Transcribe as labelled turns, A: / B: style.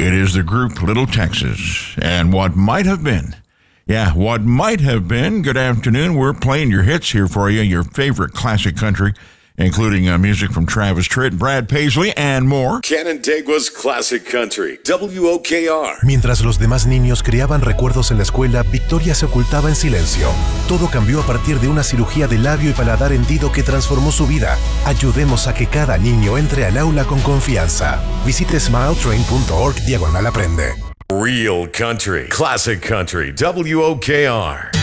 A: It is the group Little Texas and What Might Have Been. Yeah, What Might Have Been. Good afternoon. We're playing your hits here for you, your favorite classic country, including music from Travis Tritt, Brad Paisley, and more.
B: Canandaigua's Classic Country, WOKR.
C: Mientras los demás niños creaban recuerdos en la escuela, Victoria se ocultaba en silencio. Todo cambió a partir de una cirugía de labio y paladar hendido que transformó su vida. Ayudemos a que cada niño entre al aula con confianza. Visite smiletrain.org/aprende.
B: Real Country, Classic Country, WOKR.